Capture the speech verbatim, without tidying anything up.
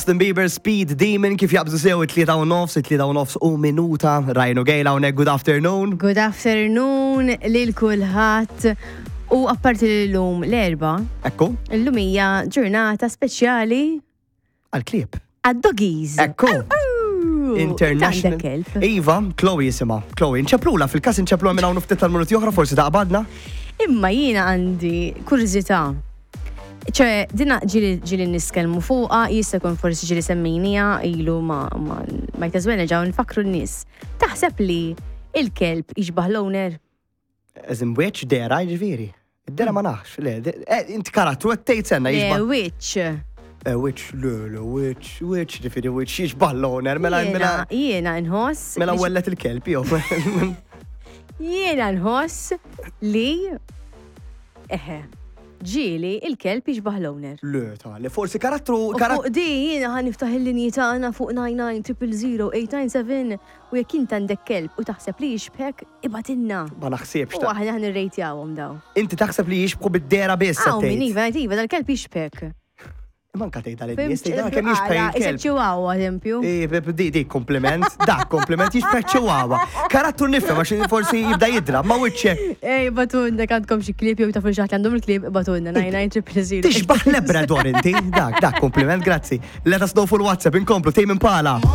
Justin Bieber, Speed Demon, kif jabżu sew it-tlieta u nofs, it-tlieta u nofs u minuta. Rajnu Gejla unek, good afternoon. Good afternoon lil kulħadd. U apparti l-lum l-erba, Ekku, l-lum hija ġurnata speċjali għal-klip. għad-doggies. Ekku. Ooh, International. għandek kelb. Iva, Chloe jisima. Chloe, nċeplula fil-kas nċeplula minn hawn ftit tal-minuti oħra, forsi taqbadna. Imma jiena għandi kuriżità. ċe, dina ġili niskelmu fuqa, jista jkun forsi ġili semmejnija ilu ma ma jtazwena ġaw nfakru n-nis. Taħseb li il-kelb iġbaħ l-owner? Eżim wieċ dera, ġviri. Id-dera ma naħx, le, inti karattru għattejt senna Le, jiġbaħ. which? Witch, le, le, witch, witch, ġifiri, witch, jiġbaħ l-owner, mela, mela, Jiena nħoss. mela wellet il-kelb, jo. Jiena nħoss li. Eħe. Ġili, il-kelb iġbaħ l-owner. Le, ta' li forsi karattru, U karattru. fuq di jiena ħan niftaħ il-linji tagħna fuq nine nine zero zero eight nine seven u jekk int għandek kelb u taħseb li jixbħek ibatilna. Ma naħsibx U ta' aħna ħan irrejtjawhom daw. inti taħseb li jixbħu bid-dera biss. Aw, min tgħid. iva, iva, dal-kelb jixbħek. Manka tgħidha l-nies, tgħidha kemm jixbħu Isek il-kelb. ċiwawa, eżempju. Eh, Di, di, kompliment, da, kompliment, jixbħu ċewawa. Karattru nifhem għax forsi jibda jidra, ma wiċċek. Ej, batunna, għandkom xi klip jew tafu xaħt għandhom il-klip, batunna, nine nine zero zero. Tixbaħ lebra dwar inti, dak, dak, kompliment, grazzi. Let us know full WhatsApp, inkomplu, tejmin pala.